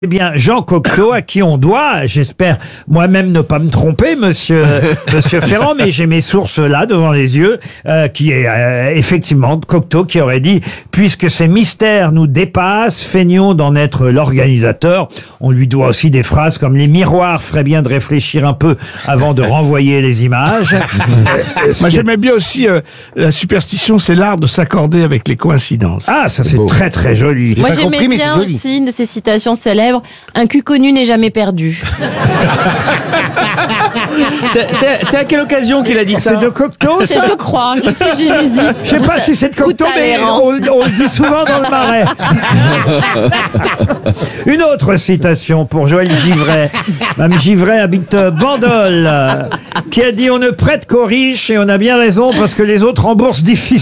Eh bien, Jean Cocteau, à qui on doit, j'espère moi-même ne pas me tromper, monsieur Ferrand, mais j'ai mes sources là devant les yeux, qui est effectivement Cocteau qui aurait dit « Puisque ces mystères nous dépassent, feignons d'en être l'organisateur ». On lui doit aussi des phrases comme « Les miroirs feraient bien de réfléchir un peu avant de renvoyer les images ». Moi, j'aimais bien aussi la superstition, c'est l'art de s'accorder avec les coïncidences. Ah, ça c'est très très joli. Moi, j'aimais bien aussi une de ces citations célèbres. Un cul connu n'est jamais perdu. C'est à quelle occasion qu'il a dit ça? C'est de Cocteau, ça? Je crois. J'hésite. Je sais pas si c'est de Cocteau, mais on le dit souvent dans le Marais. Une autre citation pour Joël Givray. Mme Givray habite Bandol, qui a dit « On ne prête qu'aux riches et on a bien raison parce que les autres remboursent difficilement. »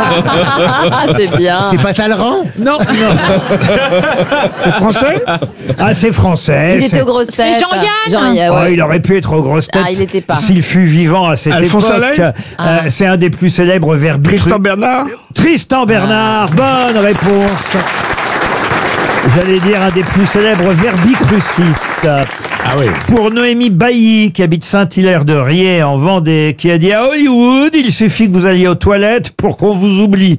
C'est bien. C'est pas Talleyrand? Non, non. C'est français? Ah, c'est français. Il était aux grosses têtes. Jean-Yann. Oh, Ouais. il aurait pu être aux grosses têtes Ah, il était pas. s'il fut vivant à cette Alphonse époque. Allais C'est un des plus célèbres verbes. Tristan Bernard? Tristan Bernard, bonne réponse. J'allais dire un des plus célèbres verbicrucistes. Ah oui. Pour Noémie Bailly, qui habite Saint-Hilaire-de-Riez en Vendée, qui a dit à Hollywood, il suffit que vous alliez aux toilettes pour qu'on vous oublie.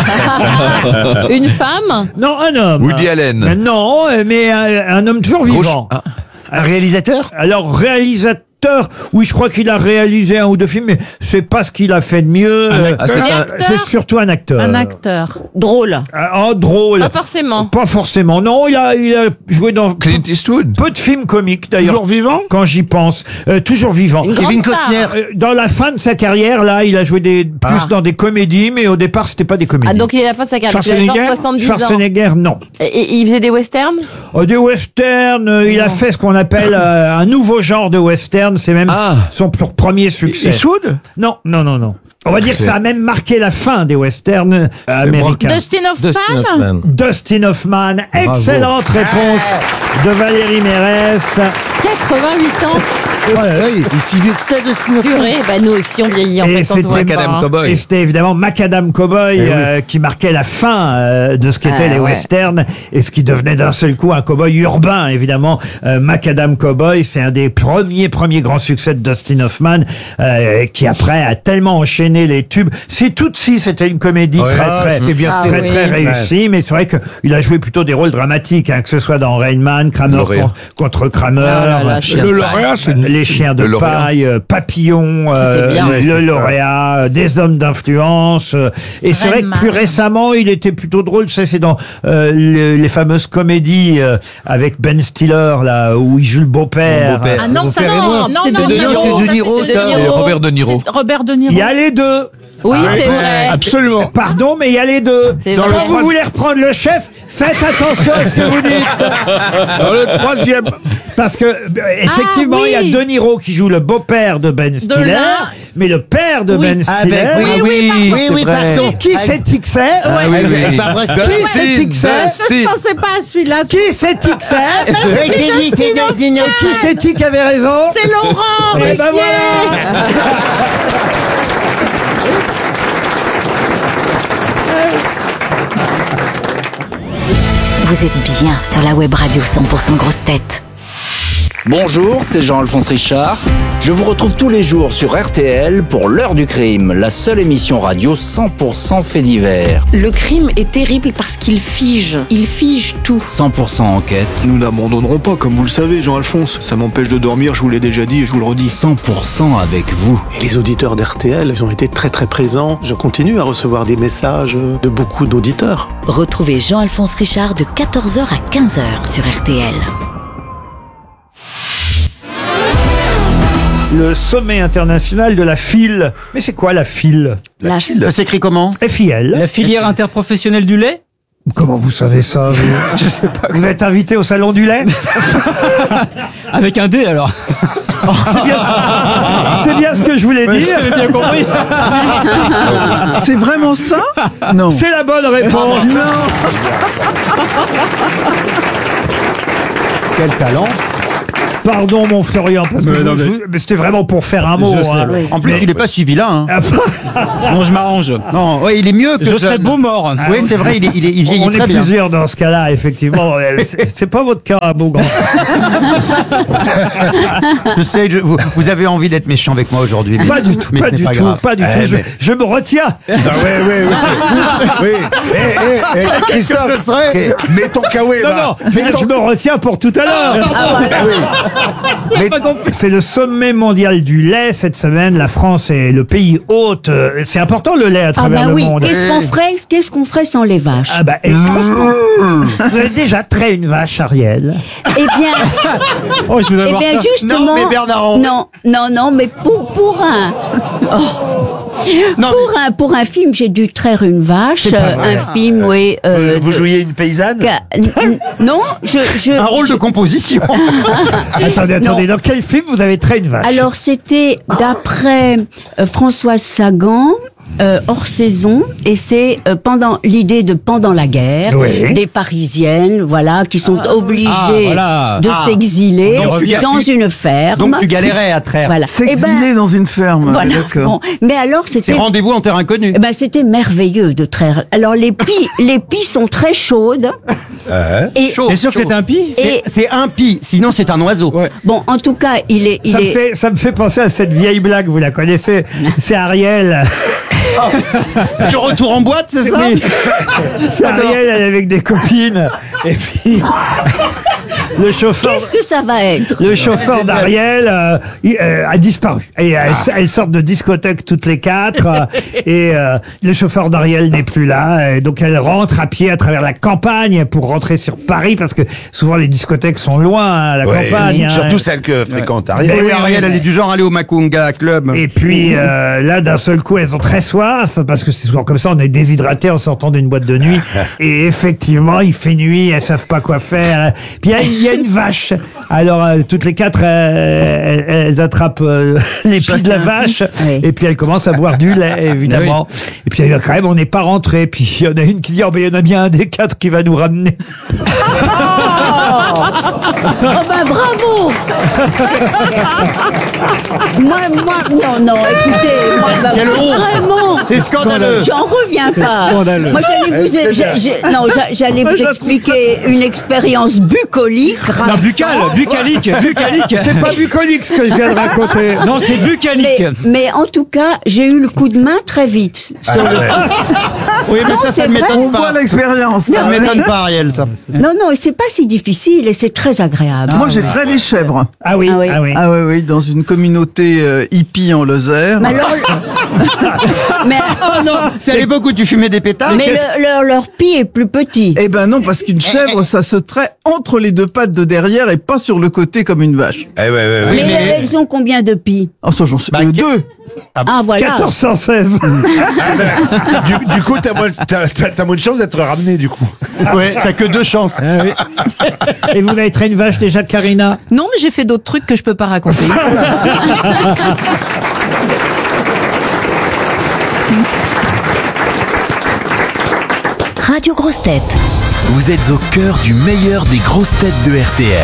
Une femme? Non, un homme. Woody Allen. Non, mais un homme toujours vivant. Un réalisateur? Alors, réalisateur, oui, je crois qu'il a réalisé un ou deux films, mais c'est pas ce qu'il a fait de mieux. C'est surtout un acteur. Un acteur. Drôle. Oh, drôle. Pas forcément. Pas forcément. Non, il a joué dans Clint Eastwood. peu de films comiques, d'ailleurs. Toujours vivant? Quand j'y pense. Toujours vivant. Une grande Kevin star. Costner. Dans la fin de sa carrière, là, il a joué plus dans des comédies, mais au départ, c'était pas des comédies. Ah, donc il est à la fin de sa carrière. Il a Schwarzenegger? genre 70 ans. Schwarzenegger, non. Et il faisait des westerns? Des westerns, il a fait ce qu'on appelle un nouveau genre de western. C'est même son premier succès. Eastwood? Non, non, non, non. On va dire que ça a même marqué la fin des westerns américains. Dustin Hoffman. Dustin Hoffman, excellente réponse de Valérie Mérès. 88 ans. Il est si vieux que ça, Dustin Hoffman. Purée. Bah, nous aussi, on vieillit en Et fait. On se voit c'était pas, hein. Et c'était évidemment Macadam Cowboy qui marquait la fin de ce qu'étaient les westerns et ce qui devenait d'un seul coup un cowboy urbain, évidemment. Macadam Cowboy, c'est un des premiers grands succès de Dustin Hoffman qui après a tellement enchaîné les tubes. C'est Tootsie, c'était une comédie très réussie, mais c'est vrai qu'il a joué plutôt des rôles dramatiques, que ce soit dans Rain Man, Kramer contre Kramer, Le lauréat, c'est Les chiens de paille, Papillon, le lauréat, Des hommes d'influence. Et c'est vrai que plus récemment, il était plutôt drôle. C'est dans les fameuses comédies avec Ben Stiller, là, où il joue le beau-père. Ah non, ça non. Non, C'est non, De Niro. non. C'est De Niro, ça. C'est Robert De Niro. Robert De Niro. Il y a les deux. Oui, c'est vrai. Absolument. Pardon, mais il y a les deux. C'est Quand vrai. vous voulez reprendre le chef, faites attention à ce que vous dites. Dans le troisième. Parce que, effectivement, oui. il y a De Niro qui joue le beau-père de Ben Stiller, mais le père de Ben Stiller. Oui, pardon. Qui c'est-il que c'est? Barbara Qui Streisand. c'est-il que c'est? Je pensais pas à celui-là. Qui c'est-il que c'est? Qui C'est c'est-il qui avait raison? C'est Laurent. Eh ben Ruquier. voilà. Vous êtes bien sur la web radio 100% grosses têtes. Bonjour, c'est Jean-Alphonse Richard. Je vous retrouve tous les jours sur RTL pour l'heure du crime, la seule émission radio 100% fait divers. Le crime est terrible parce qu'il fige. Il fige tout. 100% enquête, Nous n'abandonnerons pas, comme vous le savez, Jean-Alphonse. Ça m'empêche de dormir, je vous l'ai déjà dit et je vous le redis. 100% avec vous. Et les auditeurs d'RTL, ils ont été très très présents. Je continue à recevoir des messages de beaucoup d'auditeurs. Retrouvez Jean-Alphonse Richard de 14h à 15h sur RTL. Le sommet international de la file. Mais c'est quoi la file? Ça s'écrit comment? FIL. La filière interprofessionnelle du lait? Comment vous savez ça, vous? Je sais pas. Vous êtes invité au salon du lait? Avec un D alors. C'est bien ce que je voulais dire. J'avais bien compris. C'est vraiment ça? Non. C'est la bonne réponse. Quel talent. Pardon, mon Florian, parce que mais c'était vraiment pour faire un mot. Je sais. Hein. En plus, il est pas si vilain. Hein. Non, je m'arrange. Non, ouais, il est mieux que je serais beau mort. Oui, c'est vrai, il vieillit On très est bien. plusieurs dans ce cas-là, effectivement. C'est pas votre cas, Beaugrand. Je sais, vous avez envie d'être méchant avec moi aujourd'hui. Pas du tout, pas du tout, pas du tout. Je me retiens. Ah oui. Christophe, mets ton kawaii. Non, je me retiens pour tout à l'heure. C'est le sommet mondial du lait cette semaine. La France est le pays hôte. C'est important le lait à travers le monde. Qu'est-ce qu'on ferait sans les vaches? Ah bah, et franchement, vous avez déjà trait une vache, Ariel? Eh bien, justement. Non, mais Bernard. Non, mais pour un. Pour un film, j'ai dû traire une vache. Un film, oui. Vous jouiez une paysanne? Non, un rôle de composition. Attendez, dans quel film vous avez trait une vache? Alors, c'était d'après Françoise Sagan. Hors saison, et c'est pendant la guerre, des Parisiennes, voilà, qui sont obligées de s'exiler dans une ferme. Donc tu galérais à traire. Voilà. S'exiler dans une ferme. Voilà. Bon. Mais alors c'est rendez-vous en terre inconnue. C'était merveilleux de traire. Alors les pies sont très chaudes. T'es sûr que c'est un pie? C'est un pie, sinon c'est un oiseau. Ouais. Bon, en tout cas, Ça me fait penser à cette vieille blague, vous la connaissez? C'est Ariel. C'est du retour en boîte, c'est ça? Oui. C'est Ariel, elle est avec des copines. Et puis, le chauffeur. Qu'est-ce que ça va être? Le chauffeur d'Ariel a disparu. Et elles sortent de discothèque toutes les quatre. Et le chauffeur d'Ariel n'est plus là. Et donc elle rentre à pied à travers la campagne pour rentrer sur Paris, parce que souvent les discothèques sont loin à la campagne. Surtout celles que fréquente Ariel. Oui, Ariel, elle est du genre aller au Makunga Club. Et puis là, d'un seul coup, elles ont très soif, parce que c'est souvent comme ça, on est déshydraté en sortant d'une boîte de nuit. Et effectivement, il fait nuit, elles savent pas quoi faire. Puis il y a une vache. Alors toutes les quatre, elles attrapent les pieds de la vache, et puis elles commencent à boire du lait, évidemment. Et puis quand même, on n'est pas rentré. Puis il y en a une qui dit, il y en a bien un des quatre qui va nous ramener. Bravo. Non, écoutez, vraiment. C'est scandaleux. J'en reviens pas. Scandaleux. Moi, j'allais vous expliquer une expérience bucolique. Non, bucalique. C'est pas bucolique ce que je viens de raconter. Non, c'est bucalique. Mais en tout cas, j'ai eu le coup de main très vite. Oui, mais ça ne m'étonne pas. On voit l'expérience. Ça ne m'étonne pas, Ariel, ça. Non, c'est pas si difficile et c'est très agréable. Moi, j'ai traité les chèvres. Ah oui. Oui, dans une communauté hippie en Lozère. Mais alors, oh non, c'est à l'époque où tu fumais des pétards. Mais leur pie est plus petit. Eh ben non, parce qu'une chèvre, ça se traite entre les deux pattes de derrière et pas sur le côté comme une vache. Mais elles ont combien de pies? Oh, ça, j'en sais deux. Voilà. 1416. Du coup, t'as moins de chance d'être ramené, du coup. Ouais, t'as que 2 chances. Et vous avez traité une vache déjà, Karina? Non, mais j'ai fait d'autres trucs que je peux pas raconter. Radio Grosses Têtes. Vous êtes au cœur du meilleur des grosses têtes de RTL.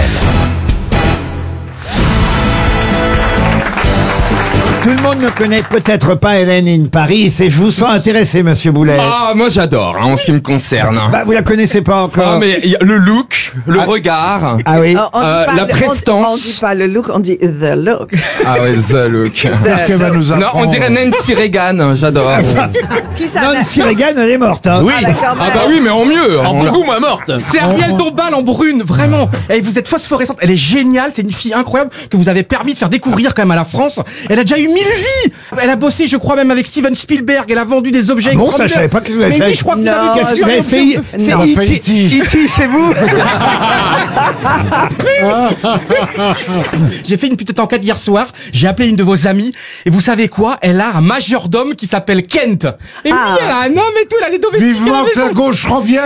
Tout le monde ne connaît peut-être pas Hélène in Paris, et je vous sens intéressé, monsieur Boulet. Ah, moi j'adore, en ce qui me concerne. Bah, vous la connaissez pas encore. Ah, mais le look, le regard. Ah oui. La prestance. On dit pas le look, on dit the look. Ah oui, the look. Qu'est-ce qu'elle va nous apprendre? Non, on dirait Nancy Reagan, j'adore. Nancy Reagan, elle est morte. Hein. Oui. Ah bah oui, mais en mieux. En beaucoup moins morte. C'est Ariel Dombal en brune, vraiment. Et vous êtes phosphorescente. Elle est géniale. C'est une fille incroyable que vous avez permis de faire découvrir quand même à la France. Elle a déjà eu 1000 vies. Elle a bossé, je crois, même avec Steven Spielberg. Elle a vendu des objets extraordinaires. Bon, ça, je savais pas que vous avez fait. Oui, je crois que vous avez qu'est-ce que vous avez fait? C'est E.T., c'est vous? J'ai fait une petite enquête hier soir. J'ai appelé une de vos amies. Et vous savez quoi? Elle a un majordome qui s'appelle Kent. Et puis, elle a un homme et tout. Elle a des domestiques. Vivement que la gauche revienne.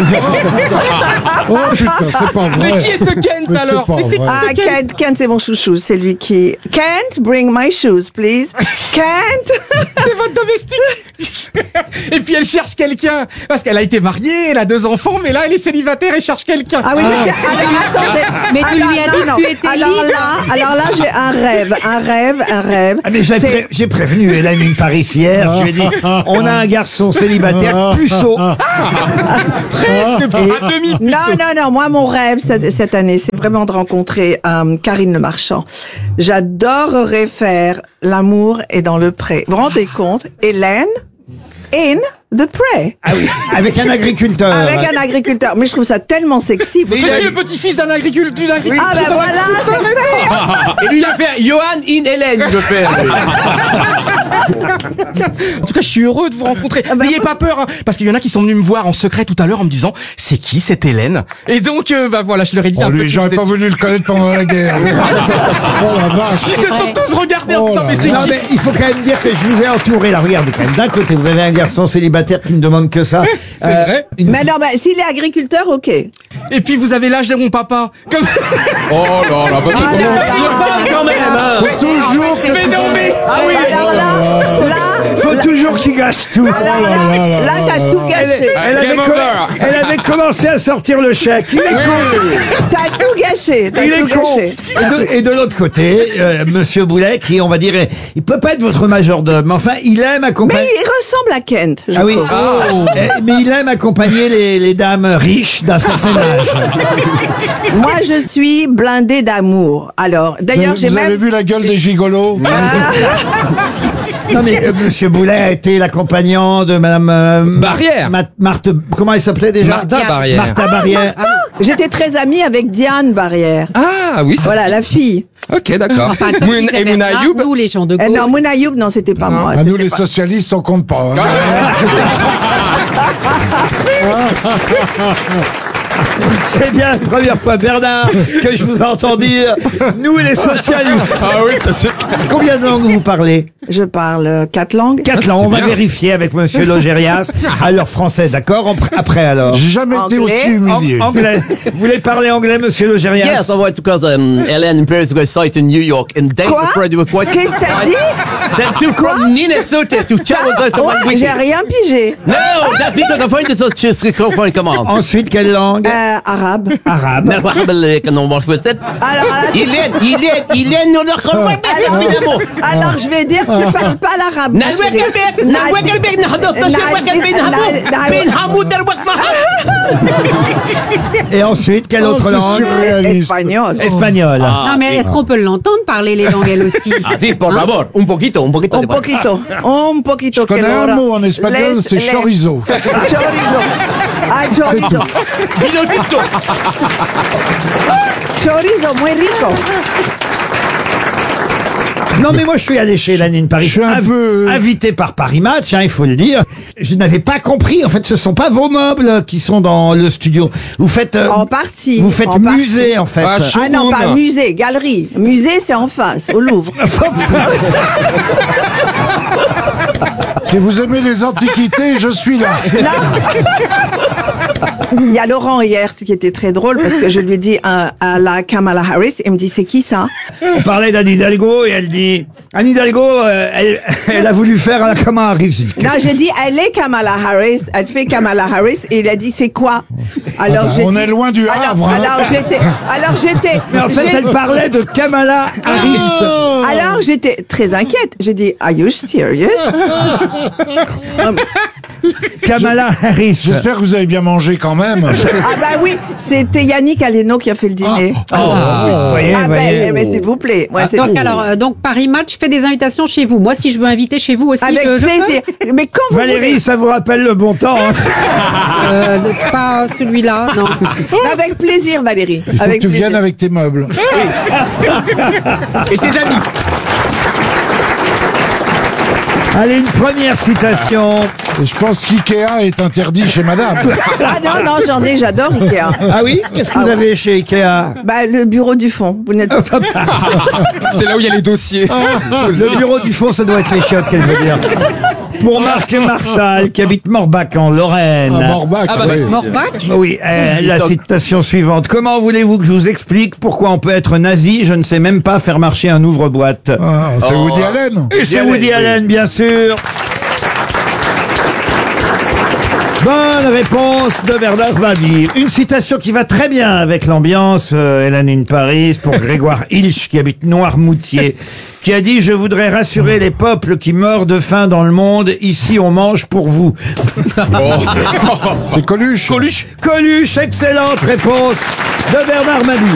Oh putain, c'est pas vrai. Mais qui est ce Kent alors? Kent, c'est mon chouchou. C'est lui qui... Kent, bring my shoes, please. Kent. C'est votre domestique. Et puis elle cherche quelqu'un. Parce qu'elle a été mariée, elle a 2 enfants, mais là elle est célibataire et cherche quelqu'un. Ah oui, attendez. Mais tu lui as dit que tu étais Alors là, j'ai un rêve. Ah, mais j'ai prévenu Hélène une Paris hier. Je lui ai dit, on a un garçon célibataire puceau. Presque à demi. Non. Moi, mon rêve cette année, c'est vraiment de rencontrer Karine Le Marchand. J'adorerais faire L'amour est dans le pré. Vous vous rendez compte? Hélène in the pré. Ah oui, avec un agriculteur. Avec un agriculteur. Mais je trouve ça tellement sexy. Mais il est le petit-fils d'un agriculteur. Ah ben voilà, c'est fait. Et lui, il va faire Johan in Hélène, il veut faire. En tout cas, je suis heureux de vous rencontrer. N'ayez pas peur, hein, parce qu'il y en a qui sont venus me voir en secret tout à l'heure en me disant c'est qui cette Hélène? Et donc, voilà, je leur ai dit un peu. Lui, j'aurais pas voulu le connaître pendant la guerre. Oh la vache. Ils se sont tous regardés en disant mais c'est Non, qui? mais il faut quand même dire que je vous ai entouré. Là, regardez quand même. D'un côté, vous avez un garçon célibataire qui ne demande que ça. C'est vrai. Mais non, s'il est agriculteur, ok. Et puis vous avez l'âge de mon papa. Comme... Oh là là, votre quand même. Hein. Toujours. Mais non, mais. Ah oui, alors là, faut toujours qu'il gâche tout. là, t'as tout gâché. Elle avait commencé à sortir le chèque. Il est con. T'as tout gâché. Il est con. Et de l'autre côté, Monsieur Boulet, qui, on va dire, il peut pas être votre majordome, mais enfin, il aime accompagner. Mais il ressemble à Kent. Ah oui. Mais il aime accompagner les dames riches d'un certain âge. Moi, je suis blindée d'amour. Alors, d'ailleurs, j'ai Vous même... avez vu la gueule des gigolos? Non mais Monsieur Boulet a été l'accompagnant de Madame Barrière. Marthe, comment elle s'appelait déjà? Martha Barrière. Martha Barrière. J'étais très amie avec Diane Barrière. Ah oui. Voilà, la fille. Ok, d'accord. Enfin, Et Mouna Ayoub. nous, les gens de gauche. Non, Mouna Ayoub, non, c'était pas moi. À nous, c'était les pas- socialistes, on compte pas. Hein. C'est bien la première fois, Bernard, que je vous entends dire nous les socialistes. Ah oui, ça c'est. Combien de langues vous parlez? Je parle 4 langues. 4 langues. On va vérifier avec Monsieur Logérias. Alors français, d'accord. Après alors. J'ai jamais été Anglais. aussi humilié. Anglais. Vous voulez parler anglais, Monsieur Logérias? Yes, I went because Ellen Imperius got site in New York and they Quoi? were quite. Qu'est-ce que t'as dit? That to from Minnesota to Charles Ouais, j'ai rien pigé. No, that because I find it so just come on. Ensuite, quelle langue? Arabe. Arabe. Alors, Alors, je vais dire que tu parles pas l'arabe. ma chérie. Et ensuite, quelle autre langue? Espagnol. Espagnol. Non, mais est-ce qu'on peut l'entendre parler les langues, elle aussi? Ah, sí, por favor, un poquito. Un poquito. Je connais un mot en espagnol, c'est chorizo. Chorizo. Ah, chorizo. Chorizo, muy rico. Non, mais moi, je suis allé chez Hélène Paris. Je suis un peu... invité par Paris Match, hein, il faut le dire. Je n'avais pas compris. En fait, ce sont pas vos meubles qui sont dans le studio. Vous faites... En partie. Vous faites en musée, partie. en fait. Ah, Ah non, pas musée, galerie. Musée, c'est en face, au Louvre. Si vous aimez les antiquités, je suis là. Il y a Laurent hier, ce qui était très drôle, parce que je lui ai dit à la Kamala Harris, il me dit, c'est qui ça? On parlait d'Anne Hidalgo et elle dit... Anne Hidalgo, elle a voulu faire la Kamala Harris. Non, j'ai dit, elle est Kamala Harris, elle fait Kamala Harris, et il a dit, c'est quoi? Alors j'ai On dit- est loin du Havre. hein. Alors j'étais. Mais en fait, elle parlait de Kamala Harris. Alors j'étais très inquiète. J'ai dit, are you serious? Kamala Harris. J'espère que vous avez bien mangé quand même. Ah bah oui, c'était Yannick Aleno qui a fait le dîner. Vous voyez, Ah voyez. mais s'il vous plaît. Ouais, c'est Donc, alors, donc Paris Match fait des invitations chez vous. Moi, si je veux inviter chez vous aussi, avec je peux plaisir. Mais quand vous Valérie, voulez. ça vous rappelle le bon temps. Hein. Pas celui-là, non. Avec plaisir, Valérie. Il faut Avec que tu plaisir. viennes avec tes meubles. Et tes amis. Allez, une première citation. Et je pense qu'Ikea est interdit chez madame. Ah non, non, j'adore Ikea. Ah oui? Qu'est-ce que vous avez chez Ikea? Bah, le bureau du fond. Vous n'êtes C'est là où il y a les dossiers. Le bureau du fond, ça doit être les chiottes, qu'elle veut dire. Pour Marc Marchal, qui habite Morbach en Lorraine. Ah, Morbach, Ah bah, oui. Morbach? Oui, la citation suivante. Comment voulez-vous que je vous explique pourquoi on peut être nazi? Je ne sais même pas faire marcher un ouvre-boîte. Ah, c'est Oh. Woody Allen. Et c'est Woody Allen, bien sûr. Bonne réponse de Bernard Mabille. Une citation qui va très bien avec l'ambiance, Hélène in Paris, pour Grégoire Hilsch, qui habite Noirmoutier, qui a dit « Je voudrais rassurer les peuples qui meurent de faim dans le monde. Ici, on mange pour vous. » C'est Coluche. Coluche, excellente réponse de Bernard Mabille.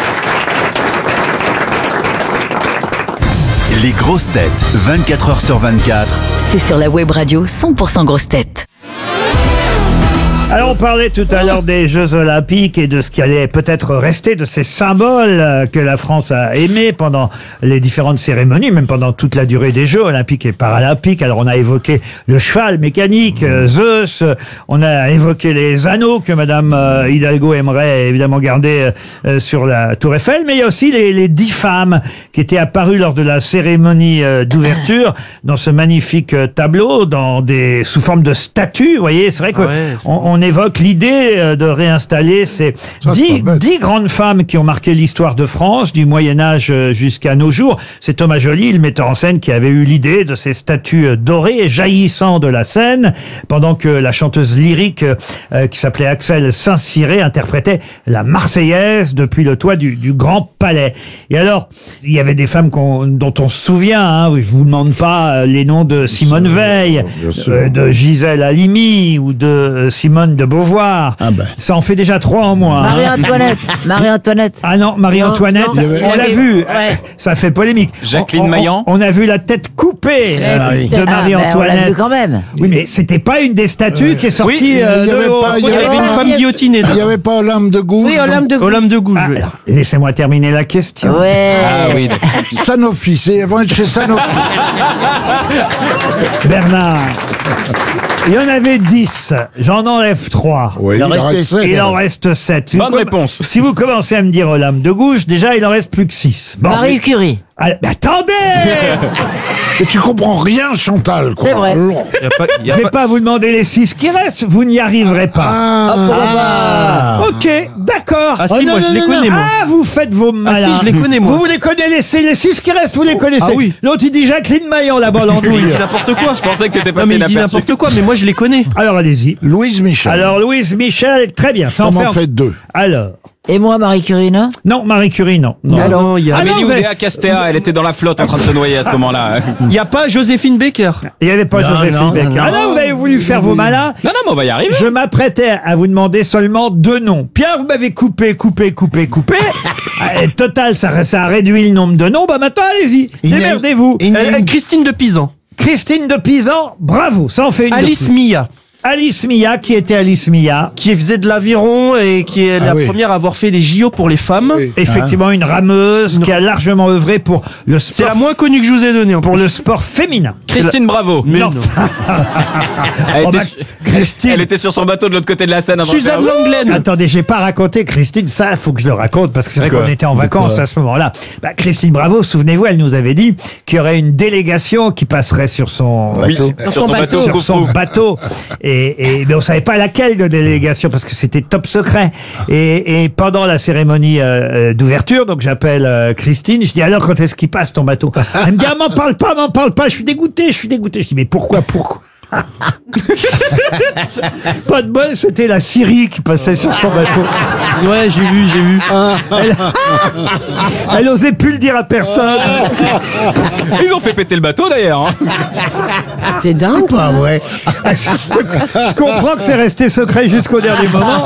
Les grosses têtes, 24 heures sur 24. C'est sur la web radio 100% grosses têtes. Alors on parlait tout à l'heure des Jeux Olympiques et de ce qui allait peut-être rester de ces symboles que la France a aimés pendant les différentes cérémonies, même pendant toute la durée des Jeux Olympiques et Paralympiques. Alors on a évoqué le cheval mécanique, Zeus, on a évoqué les anneaux que Madame Hidalgo aimerait évidemment garder sur la Tour Eiffel, mais il y a aussi les 10 femmes qui étaient apparues lors de la cérémonie d'ouverture dans ce magnifique tableau, sous forme de statues. Vous voyez, c'est vrai que on évoque l'idée de réinstaller ces 10 grandes femmes qui ont marqué l'histoire de France du Moyen-Âge jusqu'à nos jours. C'est Thomas Joly, le metteur en scène, qui avait eu l'idée de ces statues dorées jaillissant de la scène, pendant que la chanteuse lyrique qui s'appelait Axel Saint-Cyr interprétait la Marseillaise depuis le toit du Grand Palais. Et alors, il y avait des femmes dont on se souvient, hein, je vous demande pas les noms de Simone Veil, de Gisèle Halimi ou de Simone de Beauvoir. Ça en fait déjà 3 en moins. Marie-Antoinette. Ah non, Marie-Antoinette, on l'a vu. Ça fait polémique. Jacqueline Maillan. On a vu la tête coupée de Marie-Antoinette. On l'a vu quand même. Oui, mais c'était pas une des statues qui est sortie de l'eau. Il y avait une femme guillotinée. Il n'y avait pas Olympe de Gouges. Oui, Olympe de Gouges. Laissez-moi terminer la question. Ah oui. Sanofi, ils vont être chez Sanofi. Bernard, il y en avait 10. J'en enlève 3. Oui, il en reste 7. Bonne réponse. Si vous commencez à me dire Olympe de Gouges, déjà il en reste plus que 6. Bon, Marie Curie. Attendez. Et tu comprends rien, Chantal. C'est vrai. Je vais pas vous demander les 6 qui restent, vous n'y arriverez pas. Ok, d'accord. Ah si, moi je les connais, moi. Ah, vous faites vos malins. Ah si, je les connais, moi. Vous les connaissez, les 6 qui restent, vous les connaissez. Ah oui. L'autre, il dit Jacqueline Maillan, là-bas, Il l'andouille. dit n'importe quoi. Je pensais que c'était Non, passé mais il dit inaperçu. n'importe quoi, mais moi je les connais. Alors, allez-y. Louise Michel. Alors, Louise Michel, très bien. Ça en fait fait 2. Alors. Et moi, Marie Curie, non? Non, Marie Curie, non. Alors, il y a Amélie Oudéa Castéa, elle était dans la flotte en train de se noyer à ce moment-là. Il n'y a pas Joséphine Baker. Il n'y avait pas Joséphine Baker. Ah non, vous avez voulu faire vos malins. Non, mais on va y arriver. Je m'apprêtais à vous demander seulement 2 noms. Pierre, vous m'avez coupé. Total, ça a réduit le nombre de noms. Bah maintenant, allez-y. Démerdez-vous. Christine de Pisan. Christine de Pisan, bravo. Ça en fait une. Alice Mia. Alice Mia, qui était Alice Mia? Qui faisait de l'aviron et qui est la première à avoir fait des JO pour les femmes. Oui. Effectivement, une rameuse qui a largement œuvré pour le sport. C'est la moins connue que je vous ai donnée. Pour le sport féminin. Christine Bravo. Non. Christine. Elle était sur son bateau de l'autre côté de la Seine. Suzanne Langlaine. Attendez, j'ai pas raconté Christine. Ça, il faut que je le raconte parce que c'est vrai qu'on était en vacances à ce moment-là. Christine Bravo, souvenez-vous, elle nous avait dit qu'il y aurait une délégation qui passerait sur son bateau. Mais on savait pas laquelle de délégation parce que c'était top secret. Et pendant la cérémonie d'ouverture, donc j'appelle Christine, je dis alors quand est-ce qu'il passe ton bateau? Elle me dit m'en parle pas, je suis dégoûté. Je dis mais pourquoi? Pas de bol, c'était la Syrie qui passait sur son bateau. Ouais, j'ai vu. Elle osait plus le dire à personne. Ils ont fait péter le bateau d'ailleurs. C'est dingue. Pas vrai. Je comprends que c'est resté secret jusqu'au dernier moment.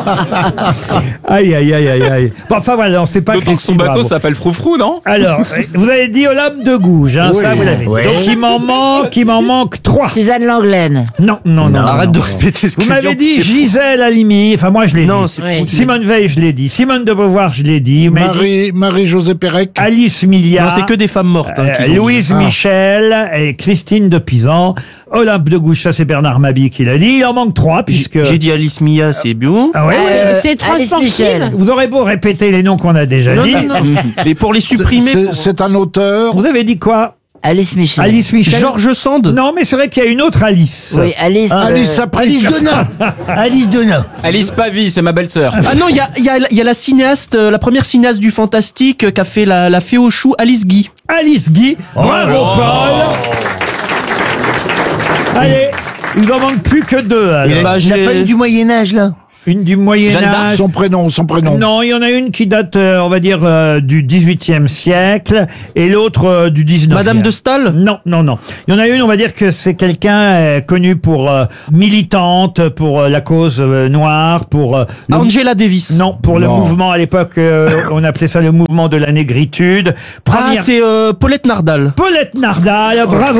Aïe. Bon, enfin voilà, on sait pas. D'autant que son bateau s'appelle Froufrou, non? Alors, vous avez dit Olympe de Gouges, hein, oui, ça vous l'avez. Oui. Donc il m'en manque 3. Suzanne Langlaine. Non. Arrête de répéter ce que vous m'avez dit Gisèle Halimi. Enfin, moi, je l'ai dit. Non, c'est Simone Veil, je l'ai dit. Simone de Beauvoir, je l'ai dit. Marie-Josée Pérec. Alice Milia. Non, c'est que des femmes mortes. Louise Michel et Christine de Pisan. Olympe de Gouges, ça c'est Bernard Mabille qui l'a dit. Il en manque 3 puisque... J'ai dit Alice Mia, c'est bien. Ah ouais, c'est 3 sportives. Vous aurez beau répéter les noms qu'on a déjà dit. Non. Mais pour les supprimer... C'est un auteur. Vous avez dit quoi? Alice Michel. Alice Michel. Georges Sand. Non, mais c'est vrai qu'il y a une autre Alice. Oui, Alice Donat. Alice Donat. Alice Pavie, c'est ma belle-sœur. Ah non, il y a la cinéaste, la première cinéaste du fantastique qui a fait la Fée aux choux, Alice Guy. Alice Guy. Bravo, Paul. Allez, Il vous en manque plus que 2. Alors. Il n'y a pas une du Moyen-Âge, là? Une du Moyen-Âge. Son prénom. Non, il y en a une qui date, on va dire, du 18e siècle et l'autre du 19e. Madame de Staël? Non. Il y en a une, on va dire que c'est quelqu'un connu pour militante, pour la cause noire, pour... Angela Davis? Non, pour le mouvement, à l'époque, on appelait ça le mouvement de la négritude. Ah, c'est Paulette Nardal. Paulette Nardal, bravo.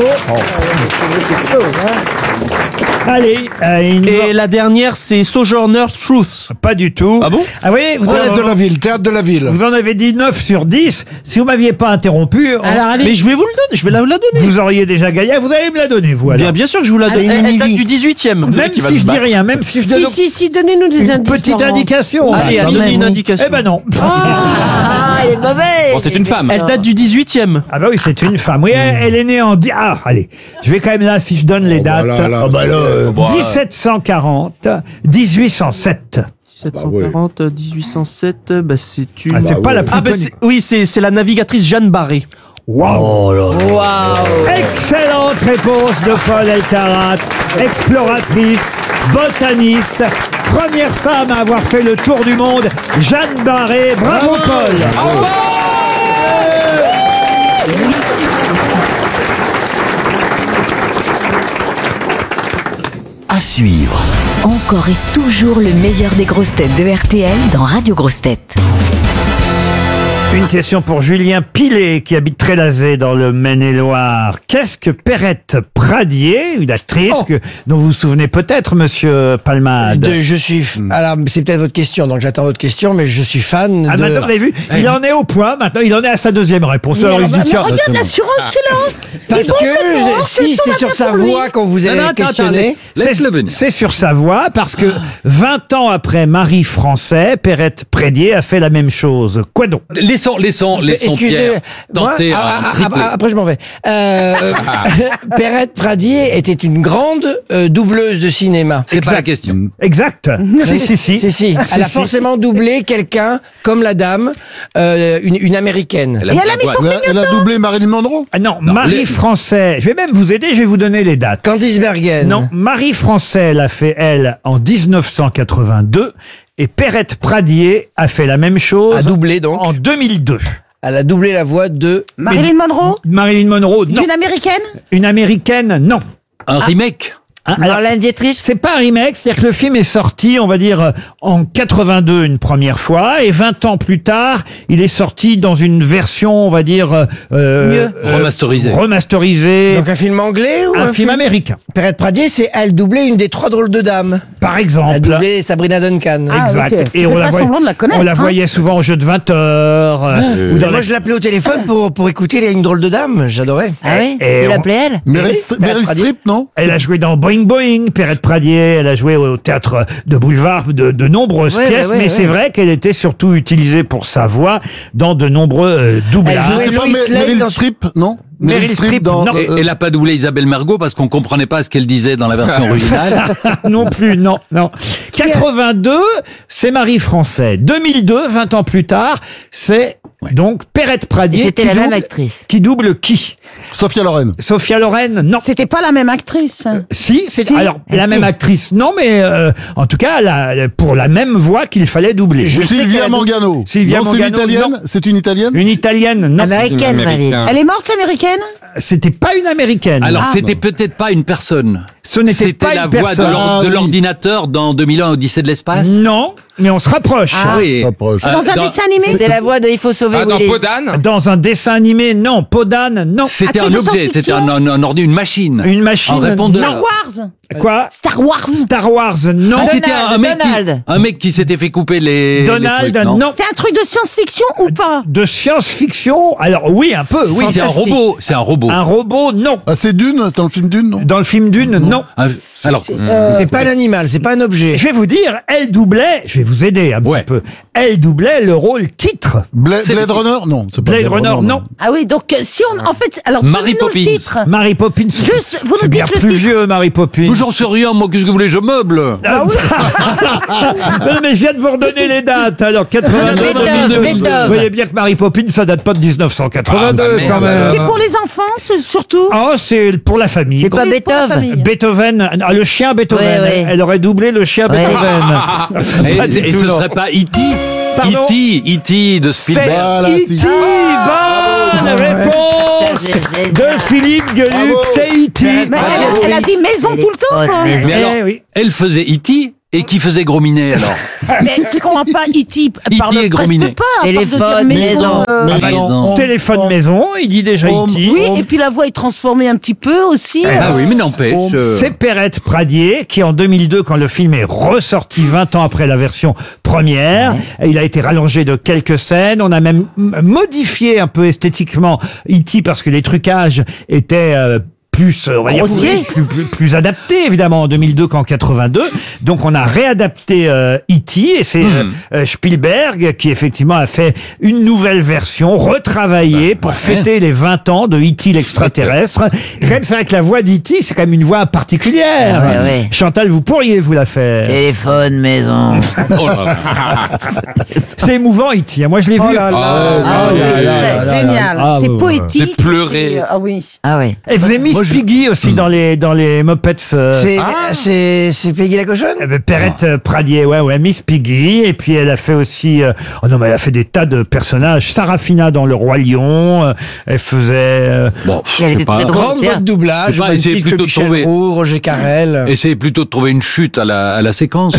Allez. Et la dernière, c'est Sojourner Truth. Pas du tout. Ah bon? Ah oui, Théâtre de la ville. Vous en avez dit 9 sur 10. Si vous m'aviez pas interrompu, Mais je vais vous le donner, je vais la donner. vous auriez déjà gagné. Vous allez me la donner, vous, alors. Bien sûr que je vous la donne. Elle date du 18e. Même si je dis rien, même si je donne Si, donnez-nous des une indices. petite Laurent. indication. Allez, donnez une indication. Eh ben non. Ah, il est mauvais. Bon, c'est une femme. Elle date du 18e. Ah bah oui, c'est une femme. Oui, elle est née en... Ah, allez. Je vais quand même là, si je donne les dates. 1740, 1807. 1740, 1807, bah c'est une... Ah, c'est pas la plus connue. Oui, c'est la navigatrice Jeanne Barré. Wow. Excellente réponse de Paul Elkarat, exploratrice, botaniste, première femme à avoir fait le tour du monde, Jeanne Barré. Bravo Paul. À suivre. Encore et toujours le meilleur des grosses têtes de RTL dans Radio Grosses Têtes. Une question pour Julien Pilet qui habite Trélazé dans le Maine-et-Loire. Qu'est-ce que Perrette Pradier, une actrice dont vous vous souvenez peut-être, monsieur Palmade? Je suis... Alors, c'est peut-être votre question, donc j'attends votre question, mais je suis fan de... Ah, maintenant, vous avez vu, il en est au point, maintenant, il en est à sa deuxième réponse. Alors, il se dit, tiens, Regarde l'assurance qu'il a. Parce que si c'est sur sa voix qu'on vous a questionné... Laisse-le venir. c'est sur sa voix, parce que 20 ans après Marie Français, Perrette Pradier a fait la même chose. Quoi donc? Laissons Pierre tenter un triplé. Après, je m'en vais. Perrette Pradier était une grande doubleuse de cinéma. C'est pas la question. Exact. Si. Elle a forcément doublé quelqu'un comme la dame, une américaine. Et elle a mis son clignotant. Elle a doublé Marilyn Monroe? Ah non, Marie Français. Je vais même vous aider, je vais vous donner les dates. Candice Bergen. Non, Marie Français l'a fait, elle, en 1982. Et Perrette Pradier a fait la même chose. A doublé, donc. En 2002. Elle a doublé la voix de... Marilyn Monroe. Marilyn Monroe, non. Une américaine. Une américaine, non. Un remake. Marlène Dietrich. C'est pas un remake, c'est-à-dire que le film est sorti, on va dire, en 82 une première fois, et 20 ans plus tard, il est sorti dans une version, on va dire... mieux. Remasterisée. Donc un film anglais ou un film américain. Perrette Pradier, c'est elle doublait une des 3 drôles de dames. Par exemple. Elle doublait Sabrina Duncan. Exact. Okay. Et on la voyait souvent au jeu de 20 heures. Moi, je l'appelais au téléphone pour écouter Une drôle de dame. J'adorais. Ah oui? Tu l'appelais elle? Meryl Streep, non? Elle a joué dans Boing, Perrette Pradier, elle a joué au théâtre de boulevard de nombreuses pièces, mais c'est vrai qu'elle était surtout utilisée pour sa voix dans de nombreux doublages. Elle jouait Meryl Streep, non? Meryl Streep, non. Elle n'a pas doublé Isabelle Mergo parce qu'on comprenait pas ce qu'elle disait dans la version originale. Non plus, non. 82, c'est Marie Français. 2002, 20 ans plus tard, c'est donc Perrette Pradier. C'était la même actrice. Qui double qui? Sophia Loren. Sophia Loren, non. C'était pas la même actrice. Si. Alors, la même actrice, non, mais en tout cas, pour la même voix qu'il fallait doubler. Sylvia Mangano. Sylvia Mangano, non. C'est une italienne? Une italienne, non. Américaine, Marie. Elle est morte, l'américaine? C'était pas une américaine. Alors, c'était peut-être pas une personne. Ce n'était pas la une voix personne. de l'ordinateur dans 2001 Odyssée de l'espace. Non, mais on se rapproche. Oui. Dans un dessin animé? C'était la voix de Il faut sauver Willy. Dans Podane. Dans un dessin animé, non. Podane, non. C'était un objet, c'était un ordi, une machine. Une machine, Un répondeur. Star Wars. Quoi? Star Wars. Star Wars, non. C'était un mec qui s'était fait couper les Donald, trucs, non. C'est un truc de science-fiction ou pas? De science-fiction? Alors oui, un peu, oui. C'est un robot. C'est un robot. Un robot, non. Ah, c'est Dune, dans le film Dune, non? Dans le film Dune, non. Alors, c'est pas un animal, c'est pas un objet. Je vais vous dire, elle doublait, je vais vous aider un petit peu, elle doublait le rôle titre. Blade Runner? Non, c'est pas Blade Runner, non. Ah oui, donc si on... En fait, alors... Mary donnez-nous le Poppins. titre. Mary Poppins. Juste, vous nous c'est bien dites le plus titre. vieux, Mary Poppins. j'en sais rien, moi, qu'est-ce que vous voulez, je meuble. Non, mais je viens de vous redonner les dates. Alors, 82, 2002. Vous voyez bien que Mary Poppins, ça date pas de 1982, quand même. C'est pour les enfants, surtout. Oh, c'est pour la famille. C'est pas Beethoven. Beethoven, le chien Beethoven. Ouais. Elle aurait doublé le chien Beethoven. Et ce serait pas E.T. E.T. de Spielberg. C'est E.T. Bonne réponse de Philippe Gueluc. C'est E.T. Elle a dit maison tout le temps, quoi. Mais alors, elle faisait E.T. et qui faisait Grominet alors? Mais tu comprends pas, E.T. parle E.T. et presque Grominet. pas. Téléphone, maison. Téléphone maison, il dit déjà E.T. Oui, et puis la voix est transformée un petit peu aussi. Ah oui, mais n'empêche. C'est Perrette Pradier qui, en 2002, quand le film est ressorti 20 ans après la version première, il a été rallongé de quelques scènes. On a même modifié un peu esthétiquement E.T. parce que les trucages étaient plus, on va dire, plus adapté évidemment en 2002 qu'en 82. Donc on a réadapté E.T. et c'est Spielberg qui effectivement a fait une nouvelle version retravaillée pour fêter les 20 ans de E.T. l'extraterrestre. Quand même, c'est vrai que la voix d'E.T. c'est quand même une voix particulière. Ouais. Chantal, vous pourriez vous la faire. Téléphone, maison. C'est émouvant E.T. Moi je l'ai vu. Génial. C'est poétique. J'ai pleuré. Ah oui. Ah oui. Et vous avez mis Piggy aussi dans les Muppets. C'est Peggy la cochonne? Perrette Pradier, ouais, Miss Piggy. Et puis elle a fait aussi, oh non, mais elle a fait des tas de personnages. Sarafina dans Le Roi Lion. Elle faisait. Elle était très grande voix de doublage. Essayez plutôt de trouver. Roger Carrel. Essayez plutôt de trouver une chute à la séquence.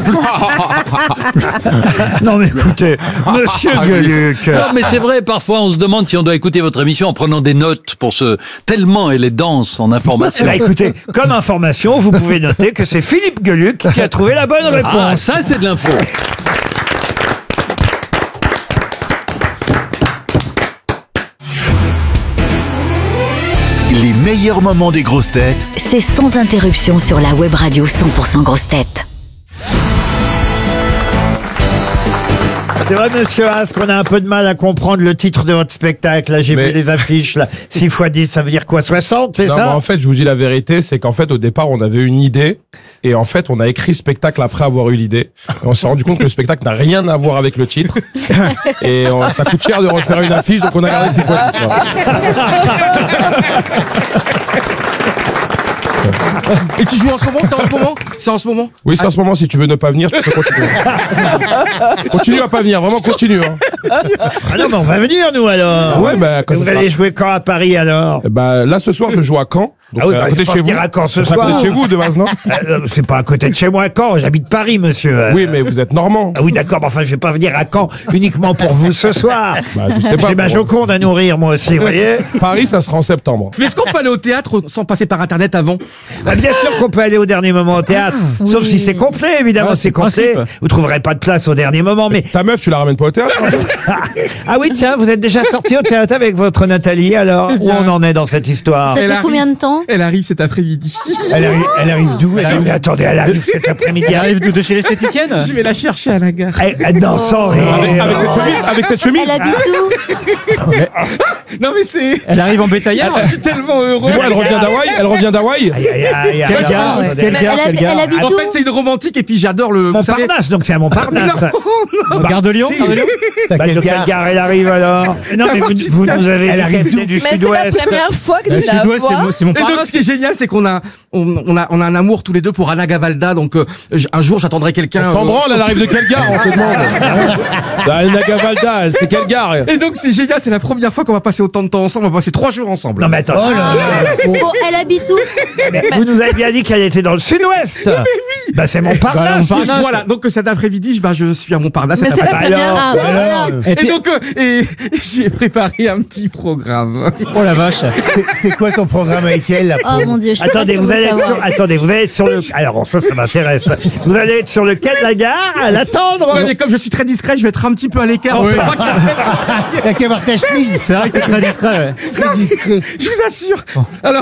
Non mais écoutez, Monsieur Gueluc. Non mais c'est vrai, parfois on se demande si on doit écouter votre émission en prenant des notes pour tellement elle est dense en information. Bah écoutez, comme information, vous pouvez noter que c'est Philippe Gueluc qui a trouvé la bonne réponse. Ah, ça c'est de l'info. Les meilleurs moments des grosses têtes, c'est sans interruption sur la web radio 100% grosses têtes. C'est vrai, monsieur Haas, qu'on a un peu de mal à comprendre le titre de votre spectacle. Là, j'ai vu les affiches, là. 6 x 10, ça veut dire quoi? 60, c'est ça? Non, en fait, je vous dis la vérité, c'est qu'en fait, au départ, on avait une idée, et en fait, on a écrit spectacle après avoir eu l'idée. Et on s'est rendu compte que le spectacle n'a rien à voir avec le titre. Et ça coûte cher de refaire une affiche, donc on a gardé 6 x 10. Et tu joues en ce moment? C'est en ce moment? Oui, c'est en ce moment. Si tu veux ne pas venir, tu peux continuer. Continue à pas venir, vraiment continue. Hein. Ah non, mais on va venir, nous, alors. Ouais, bah, quand vous allez jouer quand à Paris, alors? Bah, là, ce soir, je joue à Caen. Donc, ah oui, à côté de chez vous. À Caen ce soir. À côté de chez vous, demain, non? C'est pas à côté de chez moi, à Caen. J'habite Paris, monsieur. Oui, mais vous êtes normand. Ah oui, d'accord, mais enfin, je vais pas venir à Caen uniquement pour vous ce soir. Bah, je sais pas. J'ai ma Joconde à nourrir, moi aussi, vous voyez. Paris, ça sera en septembre. Mais est-ce qu'on peut aller au théâtre sans passer par Internet avant? Bah, bien sûr qu'on peut aller au dernier moment au théâtre. Sauf si c'est complet, évidemment, c'est complet. Vous trouverez pas de place au dernier moment, mais. Ta meuf, tu la ramènes pas au théâtre? Ah oui, tiens, vous êtes déjà sorti au théâtre avec votre Nathalie, alors? Où on en est dans cette histoire? Ça fait combien de temps? Elle arrive cet après-midi. Elle arrive d'où? Attendez, elle arrive cet après-midi. Elle arrive de chez l'esthéticienne? Je vais la chercher à la gare. Non, sans rire. Avec cette chemise? Elle habite où? Non mais c'est... Elle arrive en bétaillère? Je suis tellement heureux. Elle revient d'Hawaï? Quelle gare? Elle habite En où? fait, c'est une romantique et puis j'adore le... Montparnasse, donc c'est à Montparnasse. Gare de Lyon? De quelle gare elle arrive alors? Non, mais vous nous avez dit du Sud-Ouest. Mais c'est la première fois que Le tu la Sud-Ouest, vois. c'est mon Et donc, parrain. ce qui est génial, c'est qu'on a un amour tous les deux pour Anna Gavalda. Donc, un jour, j'attendrai quelqu'un. Sans branle, elle arrive de quelle gare, on te demande? Anna Gavalda, c'est quelle gare? Et donc, c'est génial, c'est la première fois qu'on va passer autant de temps ensemble. On va passer 3 jours ensemble. Non, mais attends. Bon, elle habite où? Vous nous avez bien dit qu'elle était dans le Sud-Ouest. Bah, c'est Montparnasse. Voilà, donc cet après-midi, je suis à Montparnasse. Mais c'est la première. Ah, voilà. Et donc, j'ai préparé un petit programme. Oh la vache. C'est quoi ton programme avec elle? Oh mon Dieu, je sais pas Attendez, si vous allez être savoir. vous allez être sur le. Alors, ça m'intéresse. Vous allez être sur le quai de la gare à l'attendre. Ouais, mais comme je suis très discret, je vais être un petit peu à l'écart. Oui. T'as qu'à voir ta chemise. C'est vrai que t'es très discret, ouais. Très discret. Je vous assure. Alors,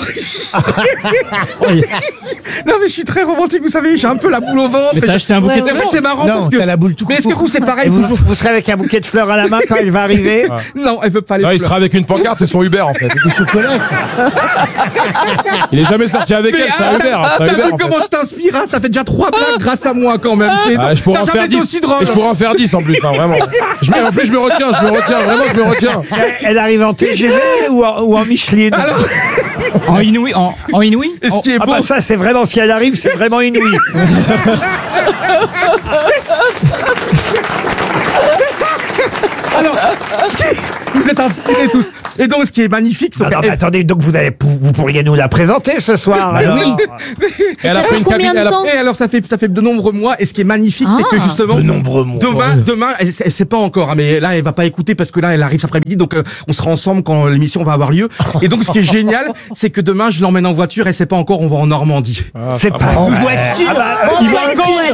non mais je suis très romantique, vous savez, j'ai un peu la boule au ventre. Mais t'as acheté un bouquet de En fait, fleurs? c'est marrant Non, parce que. t'as la boule tout Mais est-ce que court. vous c'est pareil? Et vous serez avec un bouquet de fleurs à la main quand elle va arriver. Non, elle veut pas les Non, il fleurs. sera avec une pancarte, c'est son Uber en fait. Des chocolats. Il est jamais sorti avec elle, c'est un Hubert. T'as vu comment je t'inspire, hein, ça fait déjà 3 blagues grâce à moi quand même. Je pourrais en faire 10. Aussi drôle. Et je pourrais en faire 10 en plus, hein, vraiment. En plus, je me retiens, vraiment, je me retiens. Elle arrive en TGV ou en Micheline? Alors... En inouï, en inouï. Et ce qui est beau... bah ça, c'est vraiment, si elle arrive, c'est vraiment inouï. Alors, vous êtes inspirés tous. Et donc, ce qui est magnifique, c'est mais attendez, donc vous pourriez nous la présenter ce soir. Alors. Oui. Elle a pris une cabine. Et alors, ça fait de nombreux mois. Et ce qui est magnifique, c'est que justement, de nombreux mois. Demain, elle sait pas encore, hein, mais là, elle va pas écouter parce que là, elle arrive cet après-midi. Donc, on sera ensemble quand l'émission va avoir lieu. Et donc, ce qui est génial, c'est que demain, je l'emmène en voiture. Elle sait pas encore, on va en Normandie. C'est pas en voiture. Il va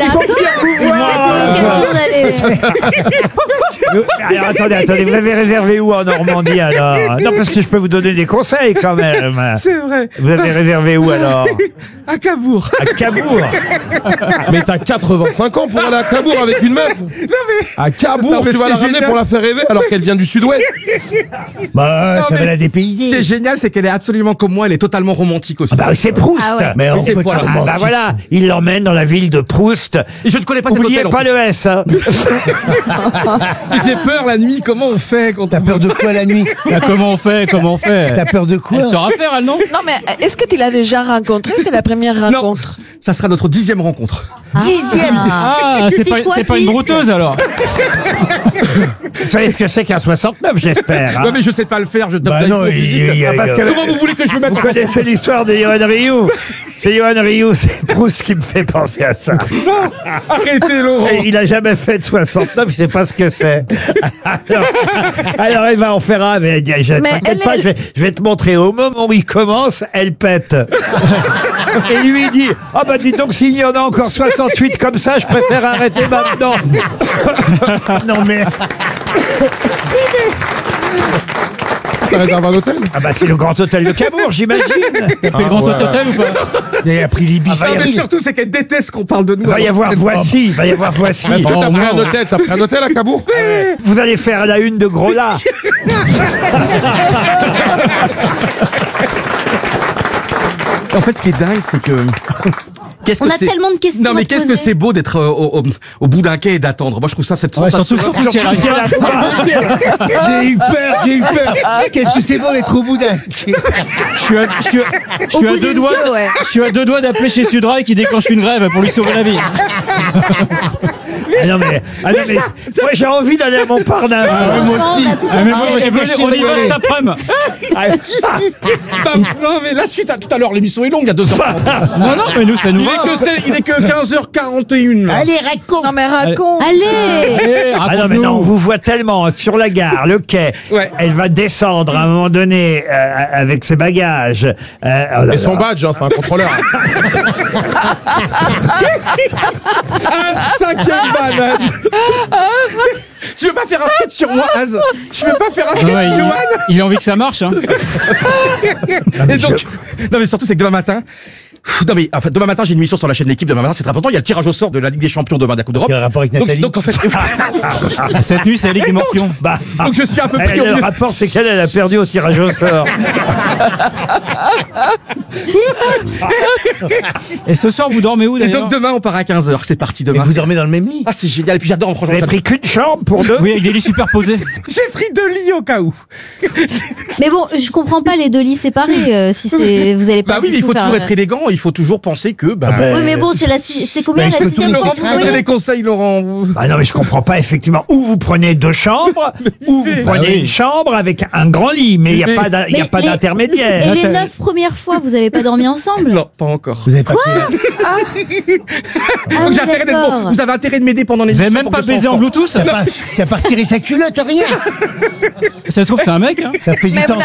alors attendez, vous avez réservé où en Normandie alors? Non, parce que je peux vous donner des conseils quand même. C'est vrai. Vous avez réservé où alors? À Cabourg. À Cabourg. Mais t'as 85 ans pour aller à Cabourg avec une meuf. Non mais... À Cabourg, tu vas la ramener pour la faire rêver alors qu'elle vient du sud-ouest. Bah, ça va la dépayser. Ce qui est génial, c'est qu'elle est absolument comme moi, elle est totalement romantique aussi. Ah bah c'est Proust. Ah ouais. Mais c'est quoi, bah voilà, il l'emmène dans la ville de Proust. Et je ne connais pas cet Oubliez hôtel. pas le S. Hein. J'ai peur la nuit, comment on fait quand T'as peur de quoi la nuit? Comment on fait? T'as peur de quoi? Elle saura faire, elle, non? Non, mais est-ce que tu l'as déjà rencontré? C'est la première rencontre? Non, ça sera notre 10e rencontre. 10e. Ah, c'est pas une brouteuse alors. Vous savez ce que c'est qu'un 69, j'espère. Hein. Non mais je sais pas le faire, je tape Bah non, parce que comment vous voulez que je me mette vous connaissez l'histoire de Johan Rioux? C'est Johan Rioux, c'est Proust qui me fait penser à ça. Non, arrêtez Laurent. Et il a jamais fait de 69, il sait pas ce que c'est. Alors Eva, on fera, mais t'inquiète pas, je vais te montrer. Au moment où il commence, elle pète. Et lui il dit, ah bah dis donc s'il y en a encore 68 comme ça, je préfère arrêter maintenant. Non mais... T'as réservé un hôtel? Ah bah c'est le Grand Hôtel de Cabourg, j'imagine. T'as pris le Grand Hôtel ou pas? Il a pris l'Ibis. Mais surtout, c'est qu'elle déteste qu'on parle de nous. Il va y avoir Voici, il va y avoir Voici. Est-ce que t'as pris un hôtel? T'as pris un hôtel à Cabourg? Vous allez faire la une de Gros-Là. En fait, ce qui est dingue, c'est que... On a tellement de questions. Non, mais qu'est-ce que c'est beau d'être au bout d'un quai et d'attendre. Moi, je trouve ça cette sensation. Surtout si elle arrive pas. J'ai eu peur. Qu'est-ce que c'est beau d'être au bout d'un quai. Je suis à deux doigts d'appeler chez Sudrail qui déclenche une grève pour lui sauver la vie. Ah non mais moi j'ai envie d'aller à Montparnasse. Moi aussi. On y va cet après-midi. Non, mais la suite, tout à l'heure, l'émission est longue, il y a 2 heures. Non, mais nous, ça nous va. Il est que 15h41. Là. Allez, raconte. Non, mais raconte. Allez. Ah non mais non, on vous voit tellement sur la gare, le quai. Ouais. Elle va descendre à un moment donné avec ses bagages. Et son badge, hein, c'est un contrôleur. Un 5e ban, Az. Tu veux pas faire un sketch sur moi, Az? Tu veux pas faire un sketch sur Johan? Il a envie que ça marche, hein. Et donc, non mais surtout c'est que demain matin, non mais enfin demain matin j'ai une émission sur la chaîne L'équipe. Demain matin c'est très important. Il y a le tirage au sort de la Ligue des Champions demain de la Coupe d'Europe. Il y a un rapport avec Nathalie. Donc en fait, cette nuit c'est la Ligue des Morpions. Donc je suis un peu pris. Le rapport c'est qu'elle a perdu au tirage au sort. Et ce soir vous dormez où Et d'ailleurs? donc demain on part à 15h. C'est parti demain. Et vous dormez dans le même lit? Ah c'est génial. Et puis j'adore. Vous Franchement, avez pris qu'une chambre pour deux? Oui, avec des lits superposés. j'ai pris 2 lits au cas où. Mais bon, je comprends pas les 2 lits séparés. Si c'est, vous allez pas. Bah oui, mais il faut toujours être élégant. Il faut toujours penser que. Oui, mais bon, c'est combien la 6e? Laurent, vous donnez des conseils, Laurent. Ah non mais je comprends pas effectivement. Ou vous prenez 2 chambres, ou vous prenez une chambre avec un grand lit, mais il y a pas d'intermédiaire. Et les 9 premières fois, vous avez pas dormi ensemble? Non, pas encore. Vous avez pas Donc j'ai intérêt d'être bon. Vous avez intérêt de m'aider pendant les. Vous avez même pas baisé en Bluetooth? Tu as pas retiré sa culotte, rien. Ça se trouve c'est un mec, hein. Ça fait du temps.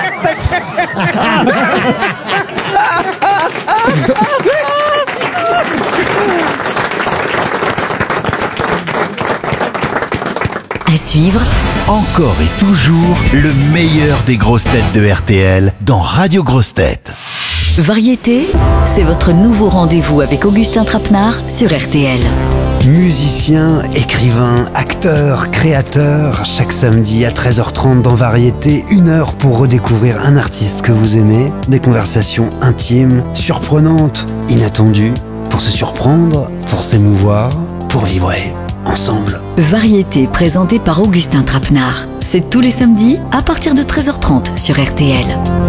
À suivre, Encore et toujours le meilleur des grosses têtes de RTL dans Radio Grosses Têtes. Variété, c'est votre nouveau rendez-vous avec Augustin Trapenard sur RTL. Musiciens, écrivains, acteurs, créateurs, chaque samedi à 13h30 dans Variété, 1 heure pour redécouvrir un artiste que vous aimez, des conversations intimes, surprenantes, inattendues, pour se surprendre, pour s'émouvoir, pour vibrer ensemble. Variété présentée par Augustin Trapenard. C'est tous les samedis à partir de 13h30 sur RTL.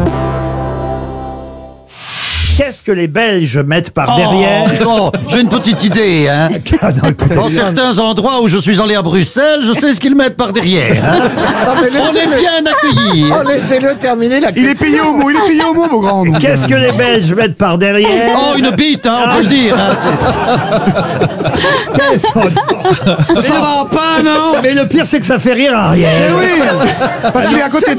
Qu'est-ce que les Belges mettent par derrière? Oh, j'ai une petite idée. Hein. Dans certains endroits où je suis allé à Bruxelles, je sais ce qu'ils mettent par derrière. Hein. On est bien accueillis. Oh, laissez-le terminer la Il est payé au mot, mon grand. Qu'est-ce que les Belges mettent par derrière? Oh, une bite, hein, on peut le dire. Hein. Ça va pas, non? Mais le pire, c'est que ça fait rire Ariel. Oui, parce qu'il est à côté